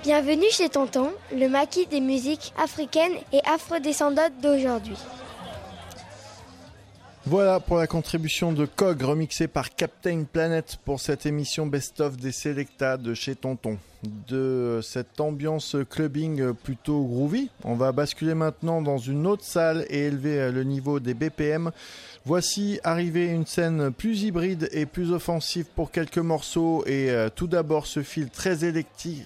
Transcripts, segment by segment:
Bienvenue chez Tonton, le maquis des musiques africaines et afrodescendantes d'aujourd'hui. Voilà pour la contribution de Cog remixée par Captain Planet pour cette émission Best-of des Selecta de chez Tonton. De cette ambiance clubbing plutôt groovy, on va basculer maintenant dans une autre salle et élever le niveau des BPM. Voici arriver une scène plus hybride et plus offensive pour quelques morceaux et tout d'abord ce fil très électrique,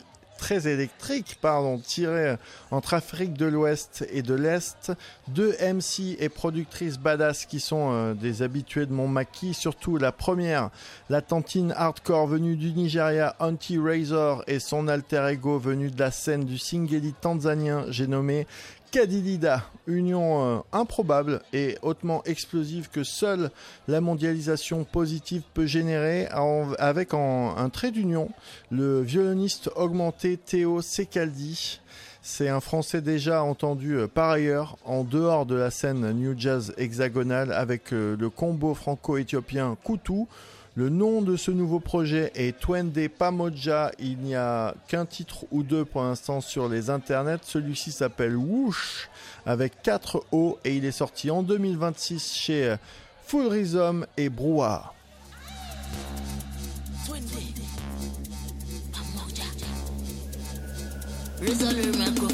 tiré entre Afrique de l'Ouest et de l'Est. Deux MC et productrices badass qui sont des habitués de mon maquis, surtout la première, la tantine hardcore venue du Nigeria, Anti-Razor, et son alter ego venu de la scène du Singeli tanzanien, j'ai nommé Kadilida, union improbable et hautement explosive que seule la mondialisation positive peut générer, avec un trait d'union le violoniste augmenté Théo Sekaldi. C'est un Français déjà entendu par ailleurs en dehors de la scène New Jazz hexagonale avec le combo franco-éthiopien Koutou. Le nom de ce nouveau projet est Twende Pamoja. Il n'y a qu'un titre ou deux pour l'instant sur les internets. Celui-ci s'appelle Whoosh avec 4 O et il est sorti en 2026 chez Full Rhythm et Brouhaha. Resolve